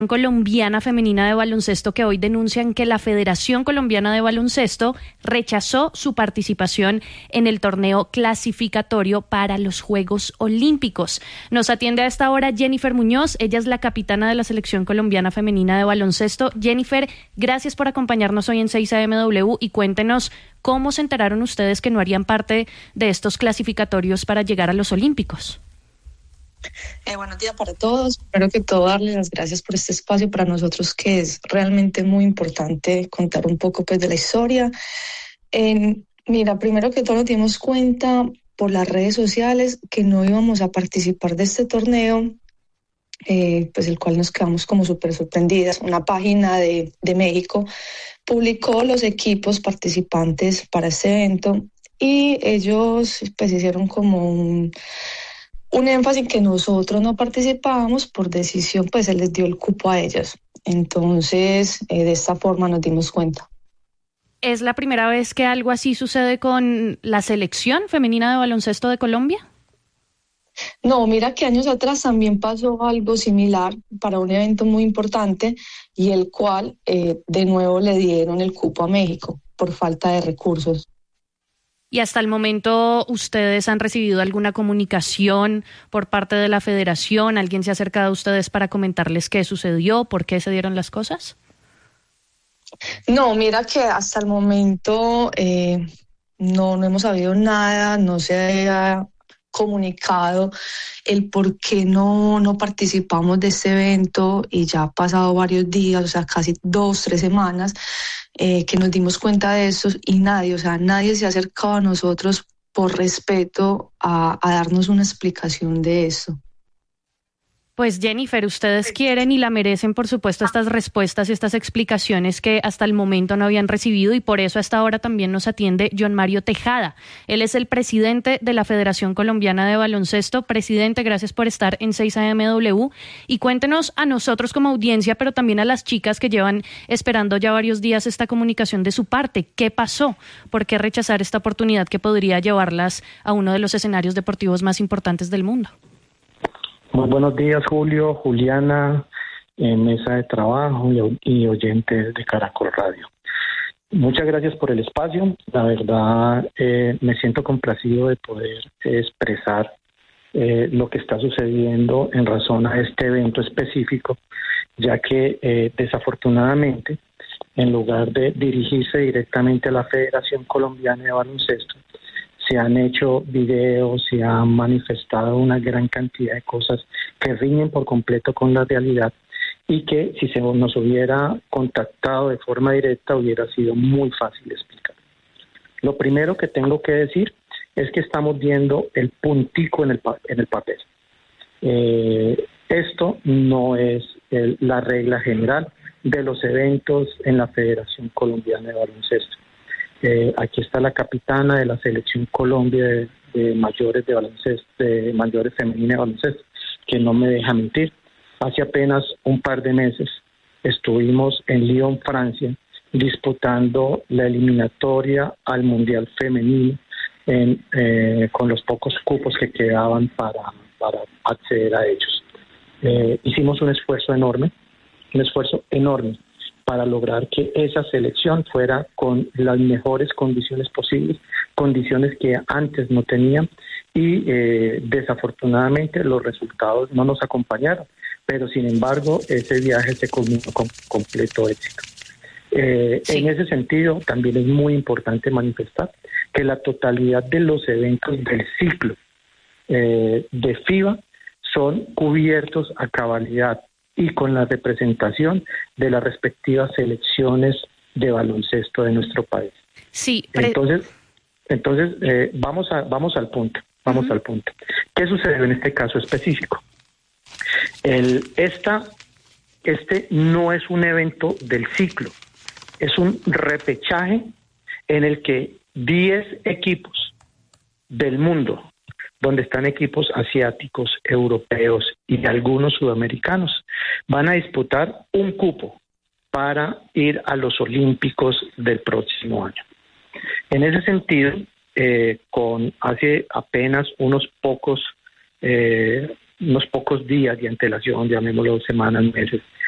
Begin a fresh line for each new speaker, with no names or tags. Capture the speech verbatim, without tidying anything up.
Colombiana Femenina de Baloncesto, que hoy denuncian que la Federación Colombiana de Baloncesto rechazó su participación en el torneo clasificatorio para los Juegos Olímpicos. Nos atiende a esta hora Jennifer Muñoz, ella es la capitana de la Selección Colombiana Femenina de Baloncesto. Jennifer, gracias por acompañarnos hoy en seis A M W y cuéntenos cómo se enteraron ustedes que no harían parte de estos clasificatorios para llegar a los Olímpicos.
Eh, buenos días para todos. Primero que todo, darles las gracias por este espacio para nosotros, que es realmente muy importante contar un poco pues de la historia. Eh, mira, primero que todo nos dimos cuenta por las redes sociales que no íbamos a participar de este torneo, eh, pues el cual nos quedamos como súper sorprendidas. Una página de, de México publicó los equipos participantes para este evento y ellos pues hicieron como un... Un énfasis que nosotros no participábamos por decisión, pues se les dio el cupo a ellas. Entonces, eh, de esta forma nos dimos cuenta.
¿Es la primera vez que algo así sucede con la selección femenina de baloncesto de Colombia?
No, mira que años atrás también pasó algo similar para un evento muy importante y el cual eh, de nuevo le dieron el cupo a México por falta de recursos.
¿Y hasta el momento ustedes han recibido alguna comunicación por parte de la federación? ¿Alguien se ha acercado a ustedes para comentarles qué sucedió, por qué se dieron las cosas?
No, mira que hasta el momento eh, no, no hemos sabido nada, no se ha comunicado el por qué no, no participamos de este evento y ya ha pasado varios días, o sea, casi dos, tres semanas. Eh, que nos dimos cuenta de eso y nadie, o sea, nadie se ha acercado a nosotros por respeto a, a darnos una explicación de eso.
Pues Jennifer, ustedes quieren y la merecen, por supuesto, estas respuestas y estas explicaciones que hasta el momento no habían recibido, y por eso hasta ahora también nos atiende John Mario Tejada. Él es el presidente de la Federación Colombiana de Baloncesto. Presidente, gracias por estar en seis A M W y cuéntenos a nosotros como audiencia, pero también a las chicas que llevan esperando ya varios días esta comunicación de su parte. ¿Qué pasó? ¿Por qué rechazar esta oportunidad que podría llevarlas a uno de los escenarios deportivos más importantes del mundo?
Muy buenos días, Julio, Juliana, eh, mesa de trabajo y, y oyentes de Caracol Radio. Muchas gracias por el espacio. La verdad, eh, me siento complacido de poder expresar eh, lo que está sucediendo en razón a este evento específico, ya que eh, desafortunadamente, en lugar de dirigirse directamente a la Federación Colombiana de Baloncesto, se han hecho videos, se han manifestado una gran cantidad de cosas que riñen por completo con la realidad y que si se nos hubiera contactado de forma directa hubiera sido muy fácil explicar. Lo primero que tengo que decir es que estamos viendo el puntico en el, en el papel. Eh, esto no es el, la regla general de los eventos en la Federación Colombiana de Baloncesto. Eh, aquí está la capitana de la Selección Colombia de, de mayores de baloncesto, de mayores femenina de baloncesto, que no me deja mentir. Hace apenas un par de meses estuvimos en Lyon, Francia, disputando la eliminatoria al Mundial Femenino en, eh, con los pocos cupos que quedaban para, para acceder a ellos. Eh, hicimos un esfuerzo enorme, un esfuerzo enorme para lograr que esa selección fuera con las mejores condiciones posibles, condiciones que antes no tenían, y eh, desafortunadamente los resultados no nos acompañaron, pero sin embargo ese viaje se culminó con completo éxito. Eh, sí. En ese sentido también es muy importante manifestar que la totalidad de los eventos del ciclo eh, de FIBA son cubiertos a cabalidad y con la representación de las respectivas selecciones de baloncesto de nuestro país.
Sí, pre-
entonces, entonces eh, vamos a vamos al punto, vamos uh-huh. al punto. ¿Qué sucedió en este caso específico? El esta este no es un evento del ciclo, es un repechaje en el que diez equipos del mundo, donde están equipos asiáticos, europeos y algunos sudamericanos, van a disputar un cupo para ir a los Olímpicos del próximo año. En ese sentido, eh, con hace apenas unos pocos, eh, unos pocos días de antelación, llamémoslo semanas, meses,